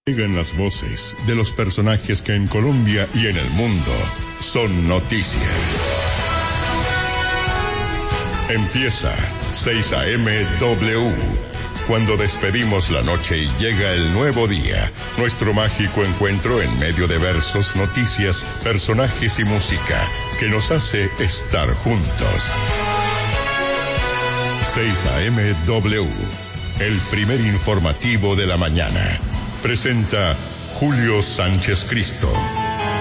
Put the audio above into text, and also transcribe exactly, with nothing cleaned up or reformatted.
Llegan las voces de los personajes que en Colombia y en el mundo son noticia. Empieza seis A M W. Cuando despedimos la noche y llega el nuevo día, nuestro mágico encuentro en medio de versos, noticias, personajes y música que nos hace estar juntos. seis A M W, el primer informativo de la mañana. Presenta Julio Sánchez Cristo.